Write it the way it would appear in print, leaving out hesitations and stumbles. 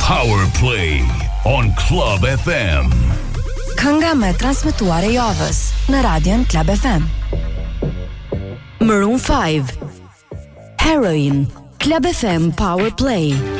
Power Play on Club FM. Kënga me transmetuar e javës në Radion Club FM. Maroon 5, Heroin, Club FM Power Play.